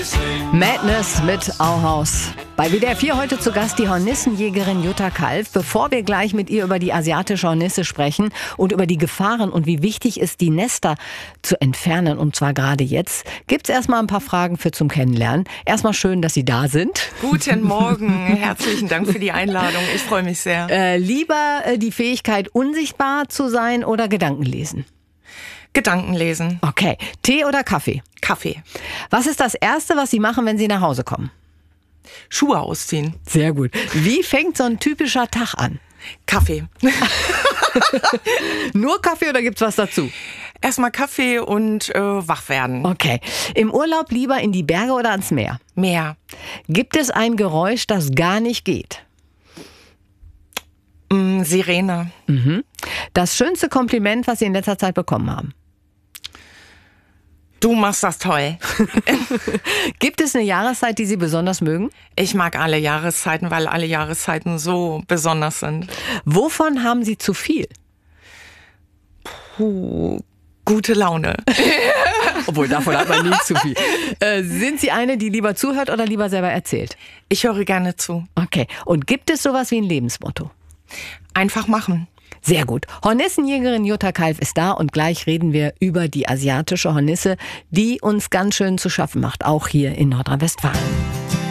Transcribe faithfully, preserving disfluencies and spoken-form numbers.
Madness mit Auhaus. Bei W D R vier heute zu Gast die Hornissenjägerin Jutta Kalf. Bevor wir gleich mit ihr über die asiatische Hornisse sprechen und über die Gefahren und wie wichtig es ist, die Nester zu entfernen, und zwar gerade jetzt, gibt es erstmal ein paar Fragen für zum Kennenlernen. Erstmal schön, dass Sie da sind. Guten Morgen, herzlichen Dank für die Einladung. Ich freue mich sehr. Äh, lieber äh, die Fähigkeit, unsichtbar zu sein oder Gedanken lesen? Gedanken lesen. Okay. Tee oder Kaffee? Kaffee. Was ist das Erste, was Sie machen, wenn Sie nach Hause kommen? Schuhe ausziehen. Sehr gut. Wie fängt so ein typischer Tag an? Kaffee. Nur Kaffee oder gibt's was dazu? Erstmal Kaffee und äh, wach werden. Okay. Im Urlaub lieber in die Berge oder ans Meer? Meer. Gibt es ein Geräusch, das gar nicht geht? Mm, Sirene. Mhm. Das schönste Kompliment, was Sie in letzter Zeit bekommen haben? Du machst das toll. Gibt es eine Jahreszeit, die Sie besonders mögen? Ich mag alle Jahreszeiten, weil alle Jahreszeiten so besonders sind. Wovon haben Sie zu viel? Puh, gute Laune. Obwohl, davon hat man nie zu viel. Äh, sind Sie eine, die lieber zuhört oder lieber selber erzählt? Ich höre gerne zu. Okay. Und gibt es sowas wie ein Lebensmotto? Einfach machen. Sehr gut. Hornissenjägerin Jutta Kalf ist da und gleich reden wir über die asiatische Hornisse, die uns ganz schön zu schaffen macht, auch hier in Nordrhein-Westfalen.